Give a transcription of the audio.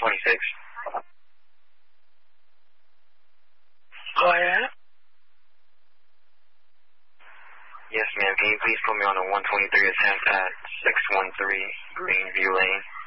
26. Go ahead. Yes, ma'am. Can you please put me on a 123 attempt at 613 Greenview Lane?